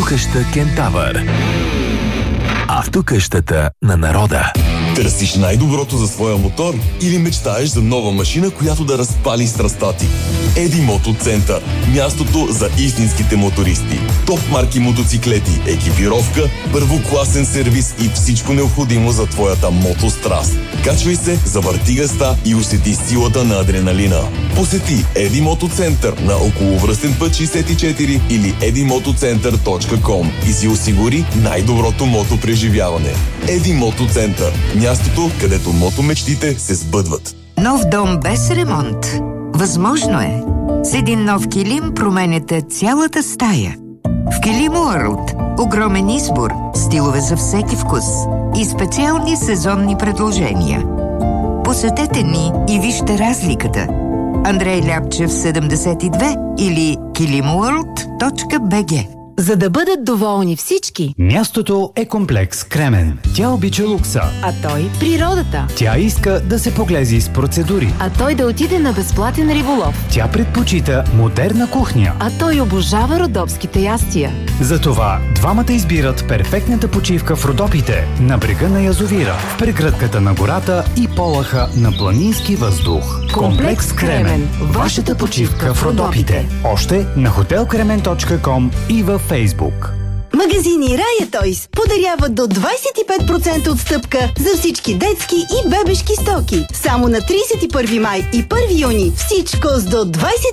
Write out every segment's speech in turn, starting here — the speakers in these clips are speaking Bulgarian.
Автокъща Кентавър. Автокъщата на народа. Търсиш най-доброто за своя мотор или мечтаеш за нова машина, която да разпали страстта ти? Еди Мото Център. Мястото за истинските мотористи. Топ марки мотоциклети, екипировка, първокласен сервис и всичко необходимо за твоята мотостраст. Качвай се, завърти газта и усети силата на адреналина. Посети Еди Мото Център на околовръстен път 64 или edimotocenter.com и си осигури най-доброто мотопреживяване. Еди Мото Център. Мястото, където мотомечтите се сбъдват. Нов дом без ремонт. Възможно е. С един нов килим променяте цялата стая. В Килим Уърлд огромен избор, стилове за всеки вкус и специални сезонни предложения. Посетете ни и вижте разликата. Андрей Ляпчев 72 или kilimworld.bg. За да бъдат доволни всички, мястото е комплекс Кремен. Тя обича лукса, а той природата. Тя иска да се поглези с процедури, А той да отиде на безплатен риболов. тя предпочита модерна кухня. А той обожава родопските ястия. Затова двамата избират перфектната почивка в Родопите, на брега на язовира, в прегръдката на гората и полъха на планински въздух. Комплекс Кремен. Вашата почивка в Родопите. Още на hotelkremen.com и във Фейсбук. Магазини Рая Тойс подаряват до 25% отстъпка за всички детски и бебешки стоки. Само на 31 май и 1 юни всичко с до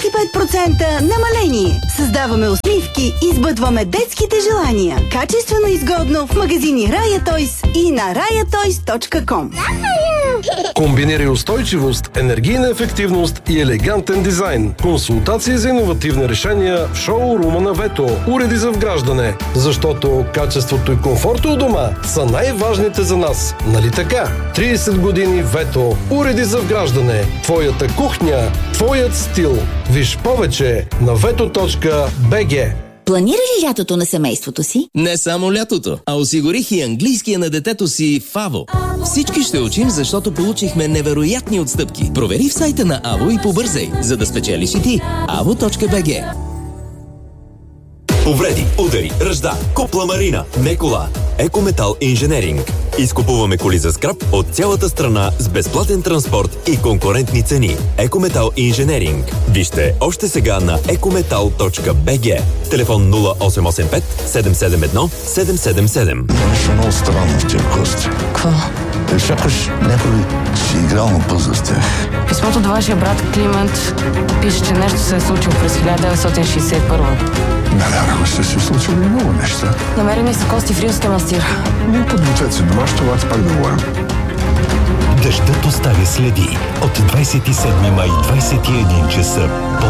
25% намаление. Създаваме усмивки и сбъдваме детските желания. Качествено изгодно в магазини Рая Тойс и на rayatoys.com. Комбинирай устойчивост, енергийна ефективност и елегантен дизайн. Консултации за иновативни решения в шоурума на Вето. Уреди за вграждане. Защото качеството и комфорта у дома са най-важните за нас. Нали така? 30 години Вето. Уреди за вграждане. Твоята кухня. Твоят стил. Виж повече на veto.bg. Планира ли лятото на семейството си? Не само лятото, а осигурих и английския на детето си в АВО. Всички ще учим, защото получихме невероятни отстъпки. Провери в сайта на АВО и побързай, за да спечелиш и ти. avo.bg. Повреди, удари, ръжда, копла марина, не кола. Екометал инженеринг. Изкупуваме коли за скрап от цялата страна с безплатен транспорт и конкурентни цени. Екометал инженеринг. Вижте още сега на ecometal.bg. Телефон 0885 771 777. Нещо много странно в тия кости. Какво? Сякаш някой си играл на пъзъл с тях. Писмото до вашия брат Климент пише, че нещо се е случило през 1961. Навярно са се случили много неща. Намерени са кости в Рилския манастир. Не подгответе се дома, ще вас пак да говорим. Дъждът оставя следи. От 27 май 21 часа